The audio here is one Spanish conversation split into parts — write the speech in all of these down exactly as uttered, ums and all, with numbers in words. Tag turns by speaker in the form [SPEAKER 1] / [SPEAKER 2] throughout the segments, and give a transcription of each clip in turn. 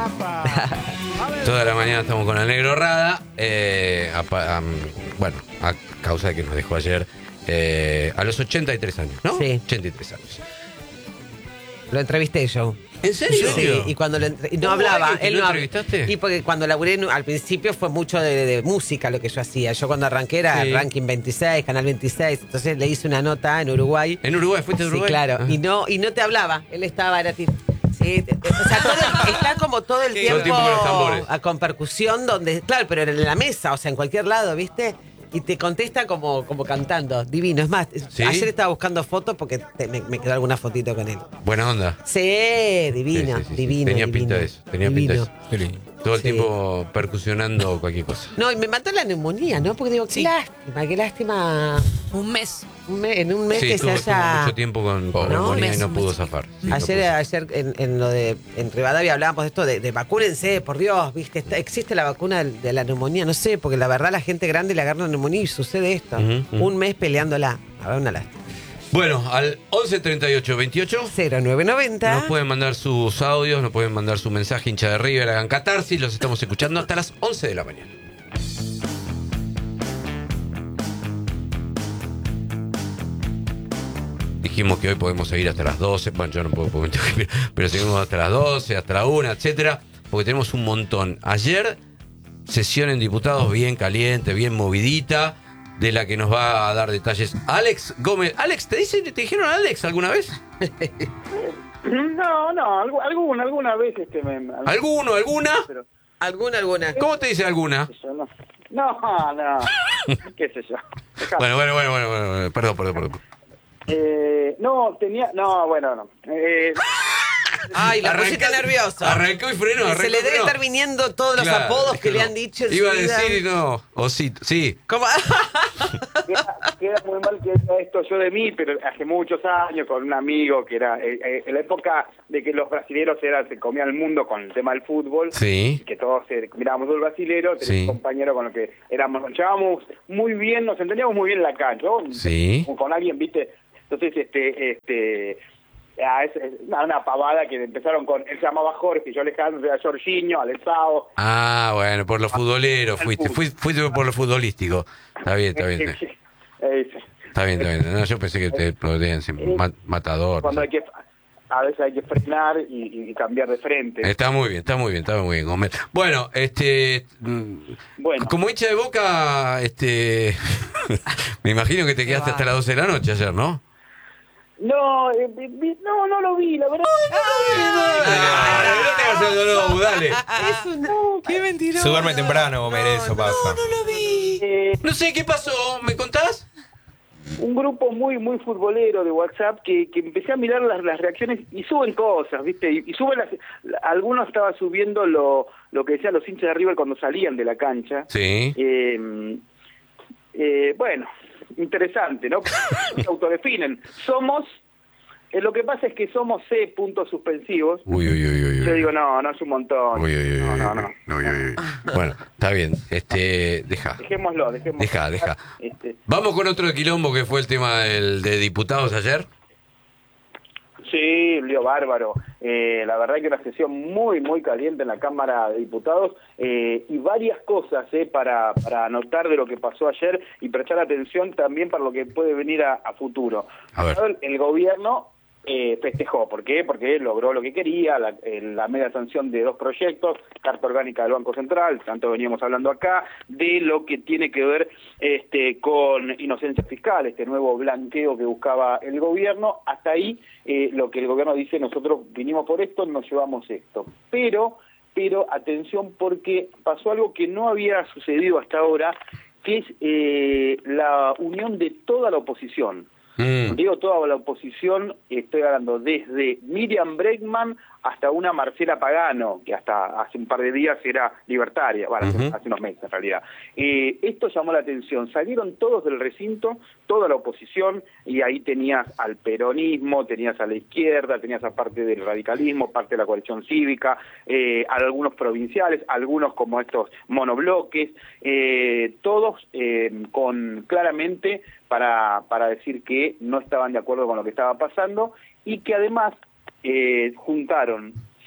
[SPEAKER 1] Toda la mañana estamos con el Negro Rada. Eh, a, a, bueno, a causa de que nos dejó ayer eh, a los ochenta y tres años, ¿no?
[SPEAKER 2] Sí.
[SPEAKER 1] ochenta y tres años.
[SPEAKER 2] Lo entrevisté yo.
[SPEAKER 1] ¿En serio?
[SPEAKER 2] Sí, y cuando lo entre... y no
[SPEAKER 1] ¿Hubo
[SPEAKER 2] hablaba,
[SPEAKER 1] alguien que
[SPEAKER 2] él
[SPEAKER 1] lo
[SPEAKER 2] no hab-
[SPEAKER 1] entrevistaste?
[SPEAKER 2] Y porque cuando laburé en- al principio fue mucho de, de música lo que yo hacía. Yo cuando arranqué era
[SPEAKER 1] Sí.
[SPEAKER 2] Ranking veintiséis, Canal veintiséis, entonces le hice una nota en Uruguay.
[SPEAKER 1] ¿En Uruguay? ¿Fuiste de
[SPEAKER 2] Sí,
[SPEAKER 1] Uruguay?
[SPEAKER 2] claro,
[SPEAKER 1] Ah.
[SPEAKER 2] y no y no te hablaba, él estaba, era tipo... Sí, te- te- o sea, todo el- está como todo el
[SPEAKER 1] Todo el
[SPEAKER 2] tiempo,
[SPEAKER 1] tiempo con los tambores.
[SPEAKER 2] a- con percusión, donde, claro, pero en la mesa, o sea, en cualquier lado, ¿viste? Y te contesta como, como cantando, divino. Es más,
[SPEAKER 1] ¿Sí?
[SPEAKER 2] ayer estaba buscando fotos porque te- me, me quedó alguna fotito con él.
[SPEAKER 1] Buena onda.
[SPEAKER 2] Sí, divino,
[SPEAKER 1] Sí, sí, sí, sí.
[SPEAKER 2] divino.
[SPEAKER 1] Tenía
[SPEAKER 2] divino,
[SPEAKER 1] pinta de eso. Tenía
[SPEAKER 2] divino.
[SPEAKER 1] pinta de eso. Qué lindo. Todo el
[SPEAKER 2] Sí.
[SPEAKER 1] tiempo percusionando cualquier cosa.
[SPEAKER 2] No, y me mató la neumonía, ¿no? Porque digo, qué
[SPEAKER 3] Sí.
[SPEAKER 2] lástima, qué lástima.
[SPEAKER 3] Un mes.
[SPEAKER 2] Un me- en un mes
[SPEAKER 1] Sí,
[SPEAKER 2] que
[SPEAKER 1] estuvo,
[SPEAKER 2] se
[SPEAKER 1] estuvo
[SPEAKER 2] haya...
[SPEAKER 1] mucho tiempo con, con
[SPEAKER 2] No,
[SPEAKER 1] neumonía y
[SPEAKER 3] mes,
[SPEAKER 1] no
[SPEAKER 3] un
[SPEAKER 1] pudo
[SPEAKER 3] mes.
[SPEAKER 1] zafar. Sí, no
[SPEAKER 2] Ayer,
[SPEAKER 1] pudo.
[SPEAKER 2] ayer en, en lo de en Rivadavia hablábamos de esto de, de vacúnense, por Dios, ¿viste? Está- existe la vacuna de, de la neumonía, no sé, porque la verdad la gente grande le agarra la neumonía y sucede esto.
[SPEAKER 1] Ujú, ujú.
[SPEAKER 2] Un mes peleándola. A ver, una lástima.
[SPEAKER 1] Bueno, al once treinta y ocho veintiocho
[SPEAKER 2] cero nueve noventa.
[SPEAKER 1] nos pueden mandar sus audios, nos pueden mandar su mensaje, hincha de River, hagan catarsis, los estamos escuchando hasta las once de la mañana. Dijimos que hoy podemos seguir hasta las doce, bueno, yo no puedo, puedo pero seguimos hasta las doce, hasta la una, etcétera, porque tenemos un montón. Ayer, sesión en diputados bien caliente, bien movidita, de la que nos va a dar detalles Alex Gómez. Alex, ¿te dicen, te dijeron Alex alguna vez?
[SPEAKER 4] No, no, algu- alguna, alguna vez este me... me-
[SPEAKER 1] ¿Alguno, alguna?
[SPEAKER 4] Pero,
[SPEAKER 2] ¿Alguna, alguna?
[SPEAKER 1] ¿Cómo te dice alguna?
[SPEAKER 4] qué sé yo, no, no, no, qué sé yo. Dejá.
[SPEAKER 1] Bueno, bueno, bueno, bueno, bueno, bueno, perdón, perdón, perdón.
[SPEAKER 4] Eh, no, tenía, no, bueno, no. Eh,
[SPEAKER 2] Ay, la
[SPEAKER 1] Arranca-
[SPEAKER 2] pusiste nerviosa.
[SPEAKER 1] Arrancó y frenó, arrancó
[SPEAKER 2] Se le
[SPEAKER 1] y
[SPEAKER 2] debe
[SPEAKER 1] frenó.
[SPEAKER 2] estar viniendo todos los
[SPEAKER 1] Claro,
[SPEAKER 2] apodos
[SPEAKER 1] es
[SPEAKER 2] que le
[SPEAKER 1] no.
[SPEAKER 2] han dicho en
[SPEAKER 1] Iba a
[SPEAKER 2] su vida.
[SPEAKER 1] decir y no, Osito, sí.
[SPEAKER 2] ¿Cómo?
[SPEAKER 4] queda, queda muy mal que diga esto yo de mí, pero hace muchos años con un amigo que era, eh, eh, en la época de que los brasileros eran, se comían el mundo con el tema del fútbol,
[SPEAKER 1] Sí.
[SPEAKER 4] que todos eh, mirábamos todo el brasilero, tenía
[SPEAKER 1] Sí.
[SPEAKER 4] un compañero con el que éramos, nos llevábamos muy bien, nos entendíamos muy bien en la cancha, yo,
[SPEAKER 1] Sí.
[SPEAKER 4] con, con alguien, viste, entonces este, este, ah, es, es una, una pavada que empezaron con, él se llamaba Jorge, yo Alejandro, era Jorginho, Alessao.
[SPEAKER 1] Ah, bueno, por lo futbolero fuiste, fuiste, fuiste por lo futbolístico. Está bien, está bien. Está bien.
[SPEAKER 4] Eh,
[SPEAKER 1] Está bien, está bien. No, yo pensé que te aplaudían siempre. Ma- matador.
[SPEAKER 4] Cuando
[SPEAKER 1] no
[SPEAKER 4] hay
[SPEAKER 1] sé.
[SPEAKER 4] que, a veces hay que frenar y, y cambiar de frente.
[SPEAKER 1] Está muy bien, está muy bien, está muy bien, Gómez. Bueno, este. mm,
[SPEAKER 4] Bueno.
[SPEAKER 1] Como hincha de Boca, este. me imagino que te quedaste hasta las doce de la noche ayer, ¿no?
[SPEAKER 4] No, eh, vi- vi- no, no lo vi, la verdad.
[SPEAKER 1] Dale, no te hagas el dolor, dale.
[SPEAKER 2] Es una... ¡Qué mentiroso!
[SPEAKER 5] Se duerme temprano, Gómez, eso pasa.
[SPEAKER 4] Eh,
[SPEAKER 1] No sé qué pasó, ¿me contás?
[SPEAKER 4] un grupo muy muy futbolero de WhatsApp que, que empecé a mirar las, las reacciones y suben cosas, ¿viste? Y, y suben las... Algunos estaban subiendo lo, lo que decían los hinchas de River cuando salían de la cancha.
[SPEAKER 1] Sí.
[SPEAKER 4] Eh, eh, bueno, interesante, ¿no? Se autodefinen. Somos... eh, lo que pasa es que somos C puntos suspensivos.
[SPEAKER 1] Uy, uy, uy, uy.
[SPEAKER 4] Yo
[SPEAKER 1] uy.
[SPEAKER 4] digo, no, no es un montón.
[SPEAKER 1] Uy, uy, uy,
[SPEAKER 4] no,
[SPEAKER 1] uy,
[SPEAKER 4] no,
[SPEAKER 1] uy.
[SPEAKER 4] no.
[SPEAKER 1] Uy, uy, uy. Bueno, está bien. Este, deja.
[SPEAKER 4] Dejémoslo, dejémoslo.
[SPEAKER 1] Deja, deja.
[SPEAKER 4] Este,
[SPEAKER 1] Vamos con otro quilombo que fue el tema del, de diputados ayer.
[SPEAKER 4] sí, un lío bárbaro. Eh, la verdad que una sesión muy, muy caliente en la Cámara de Diputados eh, y varias cosas eh, para, para anotar de lo que pasó ayer y prestar atención también para lo que puede venir a, a futuro.
[SPEAKER 1] A ver.
[SPEAKER 4] El, el gobierno eh, festejó. ¿Por qué? Porque logró lo que quería, la, eh, la media sanción de dos proyectos, Carta Orgánica del Banco Central, tanto veníamos hablando acá, de lo que tiene que ver este, con inocencia fiscal, este nuevo blanqueo que buscaba el gobierno. Hasta ahí eh, lo que el gobierno dice, nosotros vinimos por esto, nos llevamos esto. Pero, pero atención, porque pasó algo que no había sucedido hasta ahora, que es eh, la unión de toda la oposición.
[SPEAKER 1] Mm.
[SPEAKER 4] Digo toda la oposición, estoy hablando desde Miriam Bregman hasta una Marcela Pagano, que hasta hace un par de días era libertaria, bueno, hace,
[SPEAKER 1] Ujú.
[SPEAKER 4] hace unos meses en realidad. Eh, esto llamó la atención, salieron todos del recinto, toda la oposición, y ahí tenías al peronismo, tenías a la izquierda, tenías a parte del radicalismo, parte de la coalición cívica, eh, algunos provinciales, algunos como estos monobloques, eh, todos eh, con claramente para, para decir que no estaban de acuerdo con lo que estaba pasando y que además eh, juntaron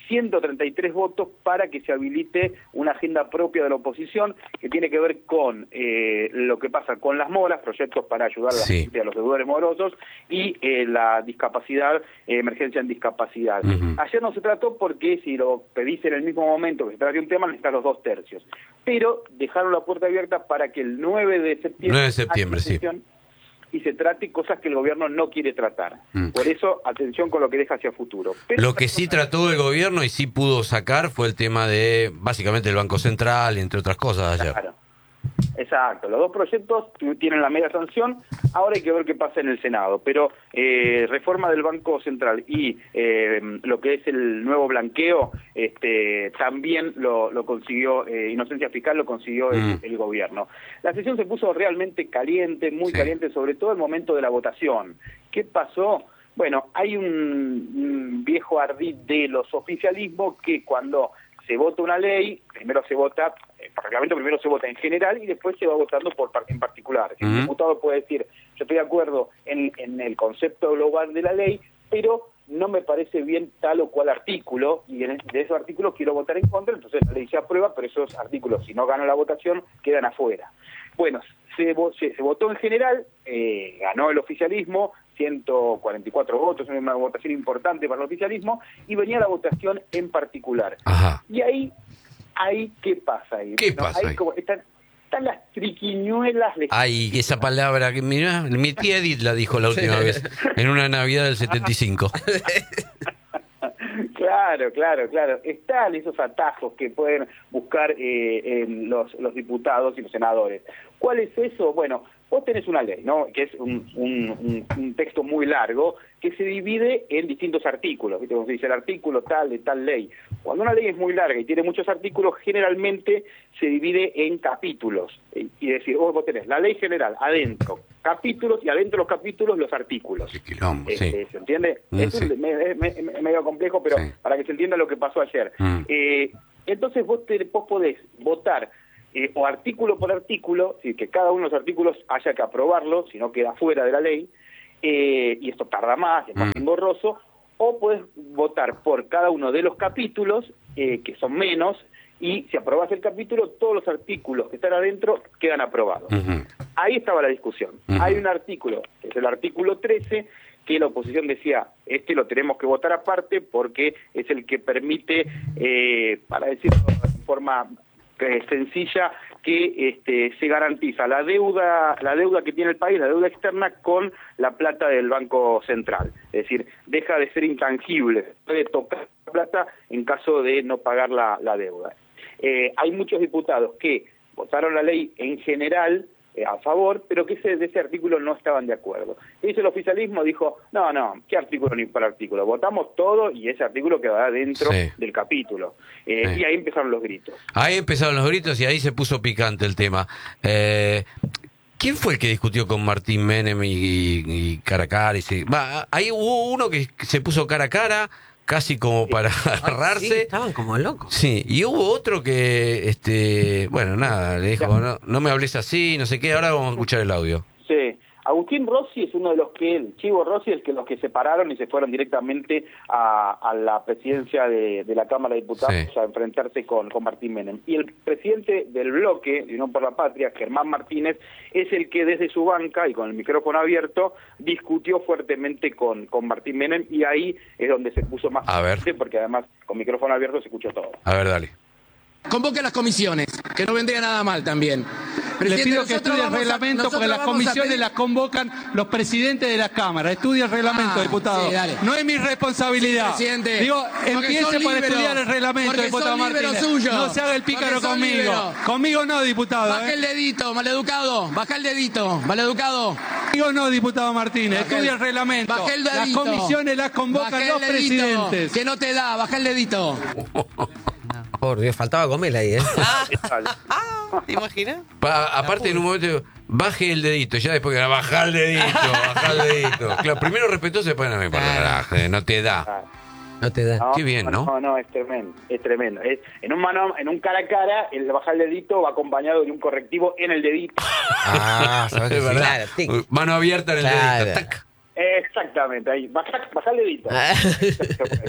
[SPEAKER 4] ciento treinta y tres votos para que se habilite una agenda propia de la oposición que tiene que ver con eh, lo que pasa con las moras, proyectos para ayudar a, la
[SPEAKER 1] Sí.
[SPEAKER 4] gente, a los deudores morosos y eh, la discapacidad, eh, emergencia en discapacidad.
[SPEAKER 1] Ujú.
[SPEAKER 4] Ayer no se trató porque si lo pedís en el mismo momento que se trate un tema necesitas los dos tercios, pero dejaron la puerta abierta para que el nueve de septiembre,
[SPEAKER 1] nueve de septiembre,
[SPEAKER 4] haya
[SPEAKER 1] sí.
[SPEAKER 4] sesión y se trate cosas que el gobierno no quiere tratar.
[SPEAKER 1] Mm.
[SPEAKER 4] Por eso, atención con lo que deja hacia futuro. Pero
[SPEAKER 1] Lo que sí trató el gobierno y sí pudo sacar fue el tema de, básicamente, el Banco Central, entre otras cosas, ayer.
[SPEAKER 4] Claro. Exacto, los dos proyectos tienen la media sanción, ahora hay que ver qué pasa en el Senado, pero eh, reforma del Banco Central y eh, lo que es el nuevo blanqueo, este, también lo, lo consiguió, eh, inocencia fiscal lo consiguió el,
[SPEAKER 1] Mm.
[SPEAKER 4] el gobierno. La sesión se puso realmente caliente, muy
[SPEAKER 1] Sí.
[SPEAKER 4] caliente, sobre todo el momento de la votación. ¿Qué pasó? Bueno, hay un, un viejo ardid de los oficialismos que cuando se vota una ley, primero se vota, eh, por reglamento primero se vota en general y después se va votando por par- en particular. El
[SPEAKER 1] Ujú.
[SPEAKER 4] diputado puede decir, yo estoy de acuerdo en, en el concepto global de la ley, pero no me parece bien tal o cual artículo, y en, de esos artículos quiero votar en contra, entonces la ley se aprueba, pero esos artículos, si no ganan la votación, quedan afuera. Bueno, se, vo- se, se votó en general, eh, ganó el oficialismo, ciento cuarenta y cuatro votos, una votación importante para el oficialismo, y venía la votación en particular.
[SPEAKER 1] Ajá.
[SPEAKER 4] Y ahí, ahí ¿qué pasa ahí?
[SPEAKER 1] ¿Qué
[SPEAKER 4] ¿No?
[SPEAKER 1] pasa
[SPEAKER 4] Ahí
[SPEAKER 1] ahí?
[SPEAKER 4] como están, están las triquiñuelas de...
[SPEAKER 1] Ay, esa palabra que mira, mi tía Edith la dijo la última vez, en una Navidad del setenta y cinco.
[SPEAKER 4] Claro, claro, claro. Están esos atajos que pueden buscar eh, en los, los diputados y los senadores. ¿Cuál es eso? Bueno, vos tenés una ley, ¿no? Que es un, un, un, un texto muy largo que se divide en distintos artículos. ¿Viste? Como se dice el artículo tal de tal ley. Cuando una ley es muy larga y tiene muchos artículos, generalmente se divide en capítulos. Y y decir, vos, vos tenés la ley general adentro, capítulos, y adentro de los capítulos los artículos.
[SPEAKER 1] Qué quilombo,
[SPEAKER 4] Este,
[SPEAKER 1] sí.
[SPEAKER 4] ¿Se entiende?
[SPEAKER 1] Mm,
[SPEAKER 4] es,
[SPEAKER 1] sí.
[SPEAKER 4] un- me- me- me- medio complejo, pero
[SPEAKER 1] Sí.
[SPEAKER 4] para que se entienda lo que pasó ayer.
[SPEAKER 1] Mm.
[SPEAKER 4] Eh, entonces vos, te, vos podés votar eh, o artículo por artículo, es decir, que cada uno de los artículos haya que aprobarlo, si no queda fuera de la ley, eh, y esto tarda más, es más
[SPEAKER 1] Mm.
[SPEAKER 4] engorroso, o podés votar por cada uno de los capítulos, eh, que son menos, y si aprobás el capítulo, todos los artículos que están adentro quedan aprobados.
[SPEAKER 1] Ujú.
[SPEAKER 4] Ahí estaba la discusión.
[SPEAKER 1] Ujú.
[SPEAKER 4] Hay un artículo, que es el artículo trece, que la oposición decía, este lo tenemos que votar aparte porque es el que permite, eh, para decirlo de forma eh, sencilla, que este, se garantiza la deuda, la deuda que tiene el país, la deuda externa, con la plata del Banco Central. Es decir, deja de ser intangible, puede tocar la plata en caso de no pagar la, la deuda. Eh, hay muchos diputados que votaron la ley en general eh, a favor, pero que ese, de ese artículo no estaban de acuerdo. Y el oficialismo dijo, no, no, ¿qué artículo ni para artículo? Votamos todo y ese artículo quedará dentro
[SPEAKER 1] Sí.
[SPEAKER 4] del capítulo. Eh,
[SPEAKER 1] Sí.
[SPEAKER 4] Y ahí empezaron los gritos.
[SPEAKER 1] Ahí empezaron los gritos y ahí se puso picante el tema. Eh, ¿Quién fue el que discutió con Martín Menem y, y, y cara a cara? Y se- va, ahí hubo uno que se puso cara a cara, casi como para
[SPEAKER 2] Sí,
[SPEAKER 1] agarrarse.
[SPEAKER 2] estaban como locos.
[SPEAKER 1] Sí, y hubo otro que, este, bueno, nada, le dijo, no, no me hables así, no sé qué, ahora vamos a escuchar el audio.
[SPEAKER 4] Sí. Agustín Rossi es uno de los que, el Chivo Rossi, es que los que se pararon y se fueron directamente a, a la presidencia de, de la Cámara de Diputados
[SPEAKER 1] Sí.
[SPEAKER 4] a enfrentarse con, con Martín Menem. Y el presidente del bloque, de Unión por la Patria, Germán Martínez, es el que desde su banca y con el micrófono abierto discutió fuertemente con, con Martín Menem, y ahí es donde se puso más
[SPEAKER 1] A ver.
[SPEAKER 4] fuerte, porque además con micrófono abierto se escuchó todo.
[SPEAKER 1] A ver, dale.
[SPEAKER 3] Convoque a las comisiones, que no vendría nada mal también.
[SPEAKER 6] Le
[SPEAKER 3] Presidente,
[SPEAKER 6] pido que
[SPEAKER 3] nosotros
[SPEAKER 6] estudie el
[SPEAKER 3] vamos a-
[SPEAKER 6] reglamento porque
[SPEAKER 3] nosotros
[SPEAKER 6] las
[SPEAKER 3] vamos a
[SPEAKER 6] comisiones
[SPEAKER 3] pedir-
[SPEAKER 6] las convocan los presidentes de la Cámara. Estudie el reglamento,
[SPEAKER 3] Ah,
[SPEAKER 6] diputado.
[SPEAKER 3] sí, dale.
[SPEAKER 6] No es mi responsabilidad.
[SPEAKER 3] Sí, presidente.
[SPEAKER 6] Digo,
[SPEAKER 3] Porque
[SPEAKER 6] empiece
[SPEAKER 3] son
[SPEAKER 6] por
[SPEAKER 3] líberos.
[SPEAKER 6] estudiar el reglamento,
[SPEAKER 3] Porque
[SPEAKER 6] diputado
[SPEAKER 3] son líberos
[SPEAKER 6] Martínez.
[SPEAKER 3] suyos.
[SPEAKER 6] No se haga el pícaro
[SPEAKER 3] Porque son
[SPEAKER 6] conmigo.
[SPEAKER 3] líberos.
[SPEAKER 6] Conmigo no, diputado.
[SPEAKER 3] Baja
[SPEAKER 6] ¿eh?
[SPEAKER 3] el dedito, maleducado. Baja el dedito, maleducado.
[SPEAKER 6] Conmigo no, diputado Martínez.
[SPEAKER 3] Baja
[SPEAKER 6] Estudia
[SPEAKER 3] el-
[SPEAKER 6] el reglamento.
[SPEAKER 3] Baja el
[SPEAKER 6] Las
[SPEAKER 3] dedito.
[SPEAKER 6] comisiones las convocan
[SPEAKER 3] Baja el
[SPEAKER 6] los
[SPEAKER 3] dedito,
[SPEAKER 6] presidentes.
[SPEAKER 3] Que no te da, baja el dedito.
[SPEAKER 2] Por Dios, faltaba comer ahí, ¿eh?
[SPEAKER 7] ¿Te imaginas?
[SPEAKER 1] Pa- aparte, en un momento, baje el dedito, ya después que baja el dedito, baja el dedito. Claro, primero respetuoso, después no me parece, no te da.
[SPEAKER 4] Ah.
[SPEAKER 2] No te da.
[SPEAKER 1] Qué bien, ¿no?
[SPEAKER 4] No, no, es tremendo, es tremendo. Es, en un mano, en un cara a cara, el bajar el dedito va acompañado de un correctivo en el dedito.
[SPEAKER 5] Ah, ¿sabes que
[SPEAKER 1] Es
[SPEAKER 5] sí?
[SPEAKER 1] verdad.
[SPEAKER 2] Claro, tic.
[SPEAKER 1] Mano abierta en el
[SPEAKER 2] Claro.
[SPEAKER 1] dedito. Tac.
[SPEAKER 4] Exactamente, ahí, baja, baja el dedito.
[SPEAKER 2] Ah.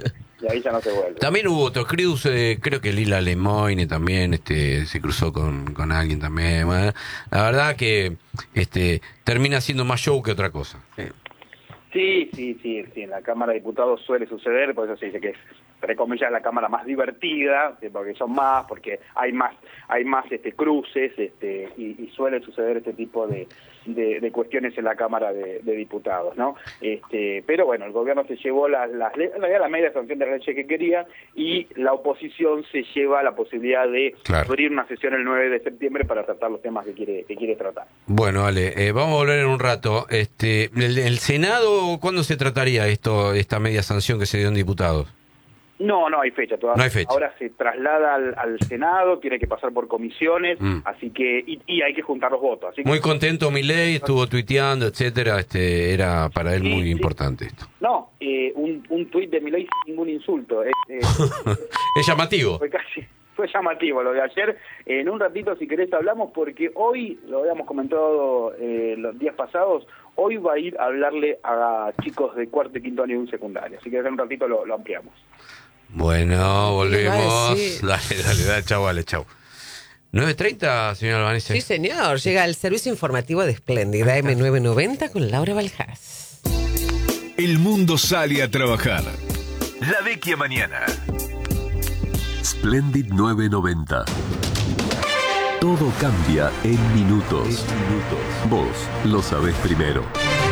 [SPEAKER 4] y ahí ya no se vuelve.
[SPEAKER 1] También hubo otro cruce, creo que Lila Lemoyne también este, se cruzó con, con alguien también. Bueno, la verdad que este, termina siendo más show que otra cosa.
[SPEAKER 4] Sí, sí, sí, sí, en la Cámara de Diputados suele suceder, por eso se dice que es, entre comillas, la Cámara más divertida, porque son más, porque hay más hay más este cruces este y, y suele suceder este tipo de, de, de cuestiones en la Cámara de, de Diputados, ¿no? Este, pero bueno, el gobierno se llevó las las la, la media sanción de la ley que quería y la oposición se lleva la posibilidad de
[SPEAKER 1] Claro.
[SPEAKER 4] abrir una sesión el nueve de septiembre para tratar los temas que quiere que quiere tratar.
[SPEAKER 1] Bueno, Ale, eh, vamos a volver en un rato. Este, el, el Senado, ¿cuándo se trataría esto, esta media sanción que se dio en diputados?
[SPEAKER 4] No, no hay fecha todavía.
[SPEAKER 1] No hay fecha.
[SPEAKER 4] Ahora se traslada al, al Senado, tiene que pasar por comisiones,
[SPEAKER 1] Mm.
[SPEAKER 4] así que y, y hay que juntar los votos. Así que,
[SPEAKER 1] Muy contento Milei, estuvo tuiteando, etcétera. Este, era para él
[SPEAKER 4] Sí,
[SPEAKER 1] muy
[SPEAKER 4] sí.
[SPEAKER 1] importante esto.
[SPEAKER 4] no, eh, un, un tuit de Milei sin ningún insulto. eh, eh,
[SPEAKER 1] Es llamativo.
[SPEAKER 4] fue casi fue llamativo lo de ayer. En un ratito, si querés, hablamos porque hoy, lo habíamos comentado eh, los días pasados, hoy va a ir a hablarle a chicos de cuarto y quinto año de un secundario. Así que en un ratito lo, lo ampliamos.
[SPEAKER 1] Bueno,
[SPEAKER 2] ¿Qué iba a
[SPEAKER 1] volvemos.
[SPEAKER 2] decir?
[SPEAKER 1] Dale, dale, dale, chau, vale, chau. nueve treinta, señor Albanese.
[SPEAKER 2] Sí, señor. Llega el servicio informativo de Espléndida M nueve noventa con Laura Valjas.
[SPEAKER 8] El mundo sale a trabajar. La vecchia mañana.
[SPEAKER 9] Splendid nueve noventa. Todo cambia en minutos. Vos lo sabés primero.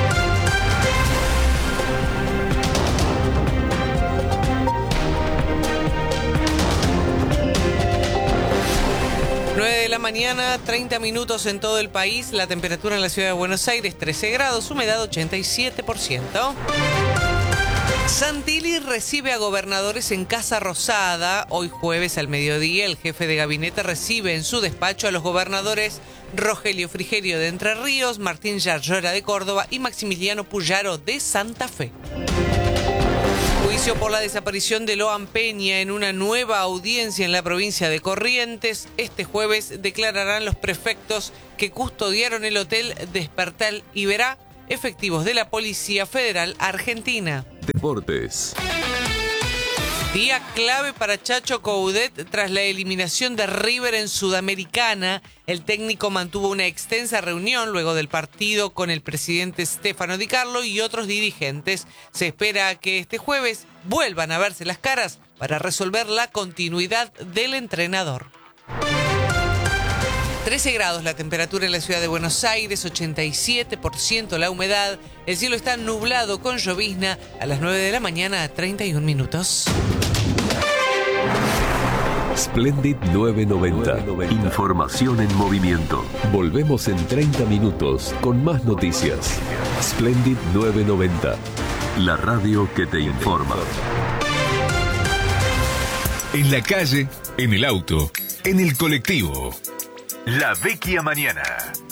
[SPEAKER 7] nueve de la mañana, treinta minutos en todo el país. La temperatura en la ciudad de Buenos Aires, trece grados, humedad ochenta y siete por ciento. Santilli recibe a gobernadores en Casa Rosada. Hoy jueves al mediodía, el jefe de gabinete recibe en su despacho a los gobernadores Rogelio Frigerio de Entre Ríos, Martín Yarlora de Córdoba y Maximiliano Puyaro de Santa Fe. Juicio por la desaparición de Loan Peña en una nueva audiencia en la provincia de Corrientes. Este jueves declararán los prefectos que custodiaron el hotel Despertal Iberá, efectivos de la Policía Federal Argentina.
[SPEAKER 9] Deportes.
[SPEAKER 7] Día clave para Chacho Coudet tras la eliminación de River en Sudamericana. El técnico mantuvo una extensa reunión luego del partido con el presidente Stefano Di Carlo y otros dirigentes. Se espera que este jueves vuelvan a verse las caras para resolver la continuidad del entrenador. trece grados la temperatura en la ciudad de Buenos Aires, ochenta y siete por ciento la humedad. El cielo está nublado con llovizna a las nueve de la mañana, treinta y un minutos.
[SPEAKER 9] Splendid nueve noventa. Información en movimiento. Volvemos en treinta minutos con más noticias. Splendid nueve noventa. La radio que te informa.
[SPEAKER 8] En la calle, en el auto, en el colectivo. La vecchia mañana.